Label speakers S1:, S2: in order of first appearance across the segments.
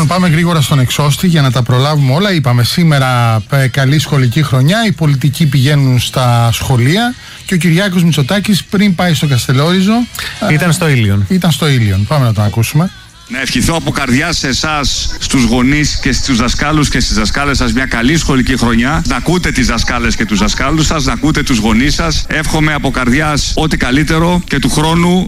S1: Λοιπόν, πάμε γρήγορα στον εξώστη για να τα προλάβουμε όλα. Είπαμε σήμερα καλή σχολική χρονιά. Οι πολιτικοί πηγαίνουν στα σχολεία και ο Κυριάκος Μητσοτάκης πριν πάει στο Καστελόριζο ήταν στο Ήλιον. Πάμε να τον ακούσουμε.
S2: Να ευχηθώ από καρδιά σε εσάς, στους γονείς και στους δασκάλους και στις δασκάλες σας μια καλή σχολική χρονιά. Να ακούτε τις δασκάλες και τους δασκάλους σας, να ακούτε τους γονείς σας. Εύχομαι από καρδιάς ό,τι καλύτερο και του χρόνου.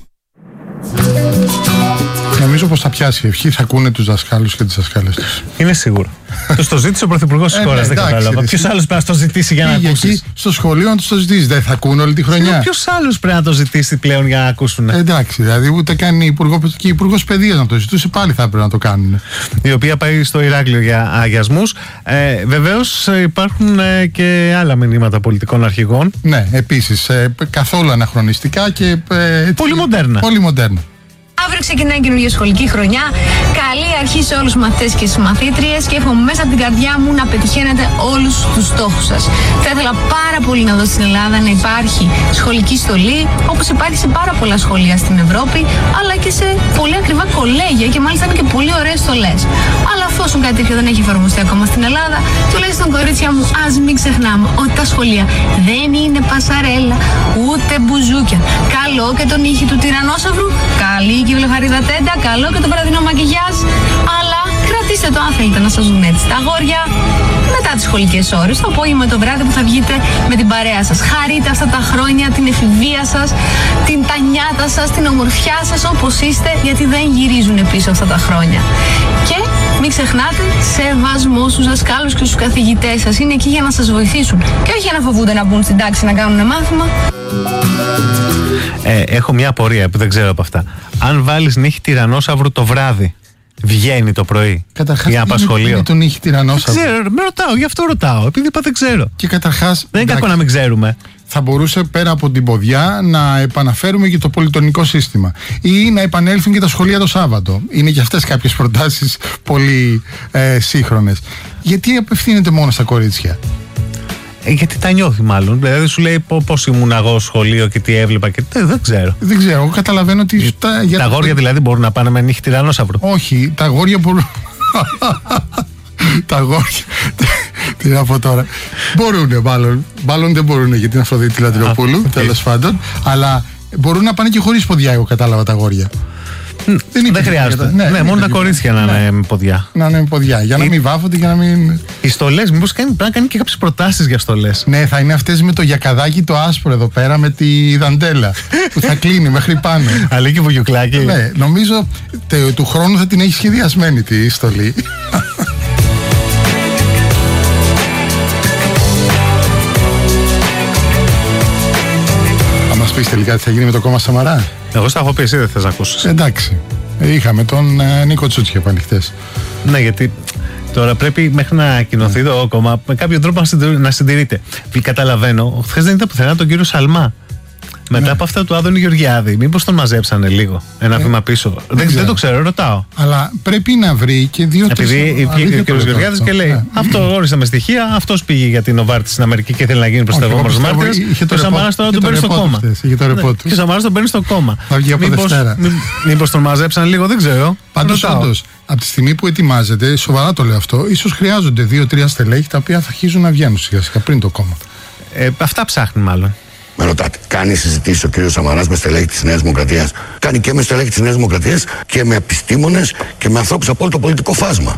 S1: Νομίζω πως θα πιάσει η ευχή, θα ακούνε τους δασκάλους και τις δασκάλες τους.
S3: Είναι σίγουρο. Τους το ζήτησε ο Πρωθυπουργός της χώρας, δεν κατάλαβα. Ποιος άλλος πρέπει να το ζητήσει για να ακούσει?
S1: Εκεί στο σχολείο να τους το ζητήσει, δεν θα ακούνε όλη τη χρονιά.
S3: Ποιος άλλος πρέπει να το ζητήσει πλέον για να ακούσουν?
S1: Εντάξει, δηλαδή ούτε κάνει και Υπουργός Παιδείας να το ζητούσε, πάλι θα έπρεπε να το κάνουν.
S3: Η οποία πάει στο Ηράκλειο για αγιασμούς. Βεβαίως υπάρχουν και άλλα μηνύματα πολιτικών αρχηγών.
S1: Ναι, επίσης καθόλου αναχρονιστικά και
S3: πολύ μοντέρνα.
S4: Αύριο ξεκινάει η καινούργια σχολική χρονιά. Καλή αρχή σε όλους τους μαθητές και τις μαθήτριες και εύχομαι μέσα από την καρδιά μου να πετυχαίνετε όλους τους στόχους σας. Θα ήθελα πάρα πολύ να δω στην Ελλάδα να υπάρχει σχολική στολή, όπως υπάρχει σε πάρα πολλά σχολεία στην Ευρώπη, αλλά και σε πολύ ακριβά κολέγια και μάλιστα είναι και πολύ ωραίες στολές. Αλλά εφόσον κάτι τέτοιο δεν έχει εφαρμοστεί ακόμα στην Ελλάδα, τουλάχιστον κορίτσια μου, ας μην ξεχνάμε ότι τα σχολεία δεν είναι πασαρέλα ούτε μπουζούκια. Καλό και τον ήχη του τυρανόσαυρου, καλή και η βλεφαρίδα τέντα, καλό και το βραδινό μακιγιάζ, αλλά κρατήστε το αν θέλετε να σας δουν έτσι τα αγόρια μετά τις σχολικές ώρες, το απόγευμα το βράδυ που θα βγείτε με την παρέα σας. Χαρείτε αυτά τα χρόνια, την εφηβεία σας, τα νιάτα σας, την ομορφιά σας όπως είστε, γιατί δεν γυρίζουν πίσω αυτά τα χρόνια. Και μην ξεχνάτε, σεβασμό στους δασκάλους και στους καθηγητές σας. Είναι εκεί για να σας βοηθήσουν και όχι για να φοβούνται να μπουν στην τάξη να κάνουν μάθημα.
S3: Έχω μια απορία που δεν ξέρω από αυτά. Αν βάλεις νύχη τυρανόσαυρου το βράδυ, βγαίνει το πρωί?
S1: Καταρχάς,
S3: είναι
S1: τον νύχη τυρανόσαυρου?
S3: Δεν ξέρω, με ρωτάω, γι' αυτό ρωτάω. Επειδή είπα δεν ξέρω.
S1: Και καταρχάς,
S3: δεν είναι κακό να μην ξέρουμε.
S1: Θα μπορούσε πέρα από την ποδιά να επαναφέρουμε και το πολυτονικό σύστημα ή να επανέλθουν και τα σχολεία το Σάββατο. Είναι και αυτές κάποιες προτάσεις πολύ σύγχρονες. Γιατί απευθύνεται μόνο στα κορίτσια?
S3: Γιατί τα νιώθει μάλλον. Δηλαδή σου λέει πώς ήμουν εγώ σχολείο και τι έβλεπα και δεν ξέρω.
S1: Δεν ξέρω. Εγώ καταλαβαίνω ότι.
S3: Τα αγόρια δηλαδή μπορούν να πάνε με νύχη τυρανόσαυρο?
S1: Όχι, τα αγόρια μπορούν. Τα αγόρια. Τι να πω τώρα. Μπορούνε μάλλον. Μάλλον δεν μπορούνε για την Αφροδίτη Λατροπούλου, τέλος πάντων. Αλλά μπορούν να πάνε και χωρίς ποδιά, εγώ κατάλαβα, τα αγόρια.
S3: Δεν χρειάζεται. Ναι, μόνο τα κορίτσια να είναι με ποδιά.
S1: Να είναι με ποδιά, για να μην βάφονται, για να μην.
S3: Οι στολές, μήπως πρέπει να κάνει και κάποιες προτάσεις για στολές?
S1: Ναι, θα είναι αυτές με το γιακαδάκι το άσπρο εδώ πέρα με τη δαντέλα που θα κλείνει μέχρι πάνω.
S3: Αλίκη βουγιουκλάκι.
S1: Ναι, νομίζω του χρόνου θα την έχει σχεδιασμένη τη στολή. Θα μας πεις τελικά τι θα γίνει με το κόμμα Σαμαρά?
S3: Εγώ στα έχω πει, εσύ δεν θες να ακούσεις.
S1: Εντάξει. Είχαμε τον Νίκο Τσούτσια πανυχτές.
S3: Ναι, γιατί τώρα πρέπει μέχρι να κοινωθεί το κόμμα με κάποιο τρόπο να συντηρείται. Καταλαβαίνω, χθες δεν ήταν πουθενά τον κύριο Σαλμά. Μετά από αυτά του Άδωνη Γεωργιάδη, μήπως τον μαζέψανε λίγο ένα βήμα πίσω? Δεν το ξέρω, ρωτάω.
S1: Αλλά πρέπει να βρει και δύο-τρεις.
S3: Επειδή βγήκε ο κ. Γεωργιάδης και λέει: αυτό όρισε με στοιχεία, αυτός πήγε για την Νοβάρτη στην Αμερική και θέλει να γίνει προστατευόμενος μάρτυρας. Και ο Σαμαράς τώρα τον παίρνει στο κόμμα. Και ο Σαμαράς τον παίρνει στο κόμμα. Μήπως τον μαζέψανε λίγο, δεν ξέρω.
S1: Πάντως, από τη στιγμή που ετοιμάζεται, σοβαρά το λέω αυτό, ίσως χρειάζονται 2-3 στελέχη τα οποία θα αρχίζουν να βγαίνουν σιγά-σιγά πριν το κόμμα.
S3: Αυτά ψάχνει μάλλον.
S5: Με ρωτάτε, κάνει συζητήσεις ο κύριος Σαμαράς με στελέχη της Νέας Δημοκρατίας? Κάνει και με στελέχη της Νέας Δημοκρατίας και με επιστήμονες και με ανθρώπους από όλο το πολιτικό φάσμα.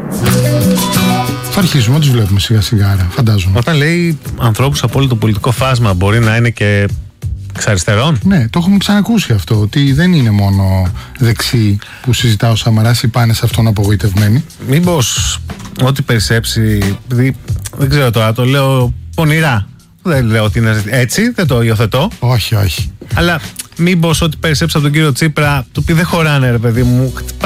S1: Θα αρχίσουμε να τους βλέπουμε σιγά-σιγά, φαντάζομαι.
S3: Όταν λέει ανθρώπους από όλο το πολιτικό φάσμα, μπορεί να είναι και εξ αριστερών?
S1: Ναι, το έχουμε ξανακούσει αυτό, ότι δεν είναι μόνο δεξί που συζητά ο Σαμαράς ή πάνε σε αυτόν απογοητευμένοι.
S3: Μήπως ό,τι περισσέψει, δεν ξέρω τώρα, το λέω πονηρά. Δεν λέω ότι είναι έτσι, δεν το υιοθετώ.
S1: Όχι, όχι.
S3: Αλλά μήπως ό,τι περισσέψει από τον κύριο Τσίπρα, του πει δεν χωράνε, ρε παιδί μου,